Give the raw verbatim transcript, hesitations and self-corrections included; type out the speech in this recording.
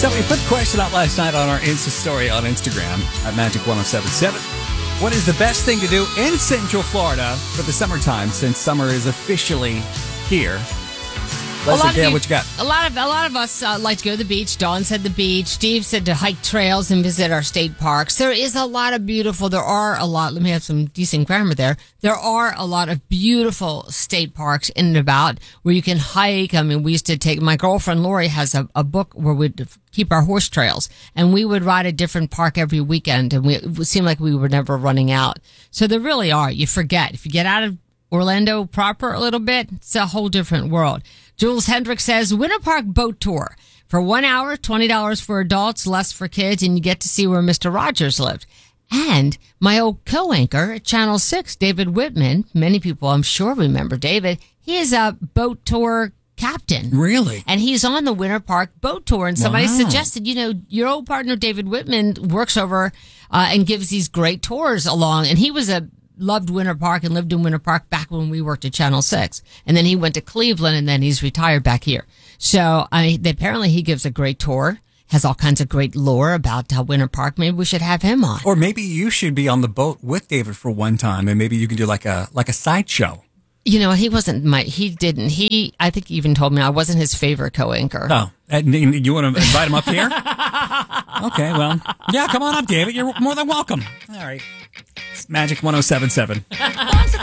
So we put the question out last night on our Insta story on Instagram at Magic ten seventy-seven. What is the best thing to do in Central Florida for the summertime since summer is officially here? Leslie, Gail, what you got? A lot of a lot of us uh, like to go to the beach. Dawn said the beach. Steve said to hike trails and visit our state parks. There is a lot of beautiful. There are a lot. Let me have some decent grammar there. There are a lot of beautiful state parks in and about where you can hike. I mean, we used to take. My girlfriend Lori has a, a book where we'd keep our horse trails, and we would ride a different park every weekend, and we, it seemed like we were never running out. So there really are. You forget if you get out of Orlando proper a little bit, it's a whole different world. Jules Hendrick says, Winter Park Boat Tour. For one hour, twenty dollars for adults, less for kids, and you get to see where Mister Rogers lived. And my old co-anchor at Channel six, David Whitman, many people I'm sure remember David, he is a boat tour captain. Really? And he's on the Winter Park Boat Tour. And somebody Wow. suggested, you know, your old partner David Whitman works over uh, and gives these great tours along. And he was a loved Winter Park and lived in Winter Park back when we worked at Channel six. And then he went to Cleveland and then he's retired back here. So I, apparently he gives a great tour, has all kinds of great lore about uh, Winter Park. Maybe we should have him on. Or maybe you should be on the boat with David for one time, and maybe you can do like a like a sideshow. You know, he wasn't my, he didn't, he, I think he even told me I wasn't his favorite co-anchor. Oh, and you want to invite him up here? Okay, well, yeah, come on up, David. You're more than welcome. All right. It's Magic ten seventy-seven.